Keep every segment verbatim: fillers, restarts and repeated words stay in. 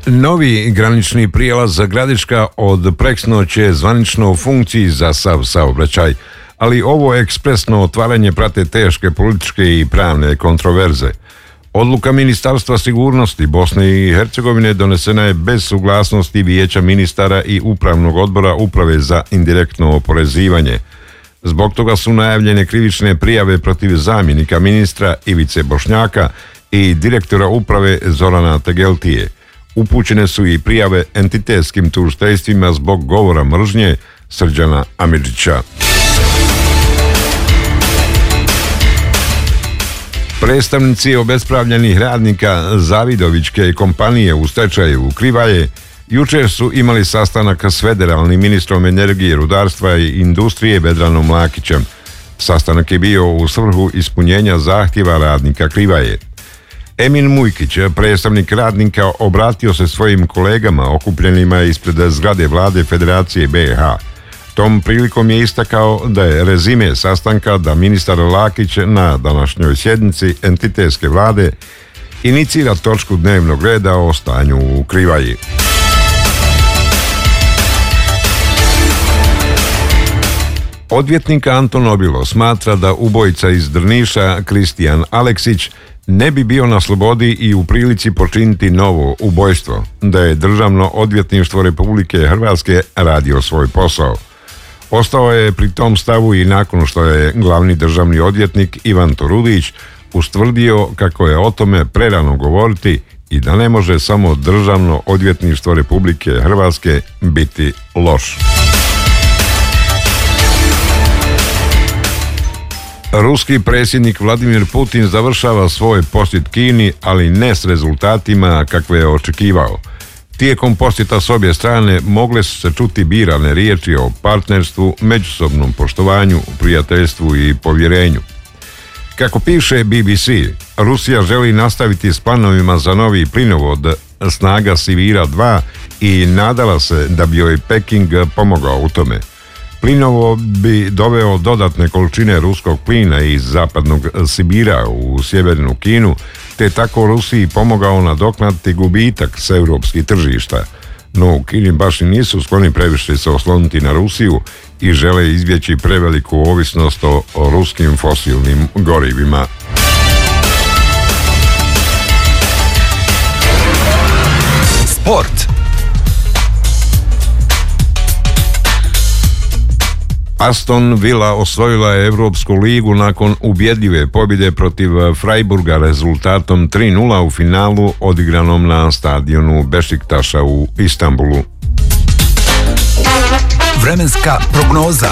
Novi granični prijelaz Gradiška od preksnoće je zvanično u funkciji za sav saobraćaj, ali ovo ekspresno otvaranje prate teške političke i pravne kontroverze. Odluka Ministarstva sigurnosti Bosne i Hercegovine donesena je bez suglasnosti Vijeća ministara i Upravnog odbora Uprave za indirektno oporezivanje. Zbog toga su najavljene krivične prijave protiv zamjenika ministra Ivice Bošnjaka i direktora uprave Zorana Tegeltije. Upućene su i prijave entitetskim tužiteljstvima zbog govora mržnje Srđana Amidžića. Predstavnici obespravljenih radnika Zavidovićke kompanije u stečaju Krivaje jučer su imali sastanak s federalnim ministrom energije, rudarstva i industrije Vedranom Mlakićem. Sastanak je bio u svrhu ispunjenja zahtjeva radnika Krivaje. Emin Mujkić, predstavnik radnika, obratio se svojim kolegama okupljenima ispred zgrade vlade Federacije B i H. Tom prilikom je istakao da je rezime sastanka da ministar Lakić na današnjoj sjednici entitetske vlade inicira točku dnevnog reda o stanju u Krivaji. Odvjetnik Anton Obilo smatra da ubojica iz Drniša Kristijan Aleksić ne bi bio na slobodi i u prilici počiniti novo ubojstvo, da je Državno odvjetništvo Republike Hrvatske radio svoj posao. Ostao je pri tom stavu i nakon što je glavni državni odvjetnik Ivan Turudić ustvrdio kako je o tome prerano govoriti i da ne može samo Državno odvjetništvo Republike Hrvatske biti loš. Ruski predsjednik Vladimir Putin završava svoj posjet Kini, ali ne s rezultatima kakve je očekivao. Tijekom posjeta s obje strane mogle su se čuti birane riječi o partnerstvu, međusobnom poštovanju, prijateljstvu i povjerenju. Kako piše B B C, Rusija želi nastaviti s planovima za novi plinovod snaga Sivira dva i nadala se da bi joj Peking pomogao u tome. Plinovod bi doveo dodatne količine ruskog plina iz zapadnog Sibira u sjevernu Kinu, te tako Rusiji pomogao nadoknaditi gubitak s europskih tržišta. No u Kini baš i nisu skloni previše se osloniti na Rusiju i žele izbjeći preveliku ovisnost o, o ruskim fosilnim gorivima. Sport. Aston Villa osvojila je Europsku ligu nakon ubjedljive pobjede protiv Freiburga rezultatom tri nula u finalu odigranom na stadionu Bešiktaša u Istanbulu. Vremenska prognoza.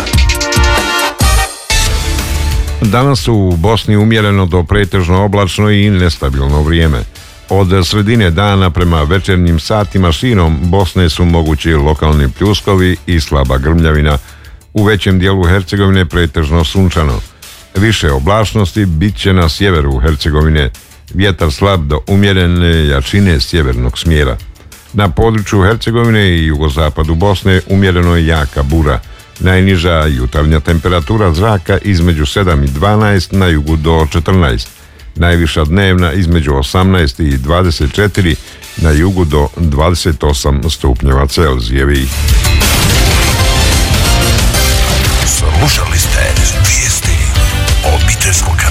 Danas u Bosni umjereno do pretežno oblačno i nestabilno vrijeme. Od sredine dana prema večernjim satima širom Bosne su mogući lokalni pljuskovi i slaba grmljavina. U većem dijelu Hercegovine pretežno sunčano. Više oblačnosti bit će na sjeveru Hercegovine. Vjetar slab do umjerene jačine sjevernog smjera. Na području Hercegovine i jugozapadu Bosne umjereno je jaka bura. Najniža jutarnja temperatura zraka između sedam i dvanaest, na jugu do četrnaest. Najviša dnevna između osamnaest i dvadeset četiri, na jugu do dvadeset osam stupnjeva Celzijevih. Slušali ste vijesti obiteljskog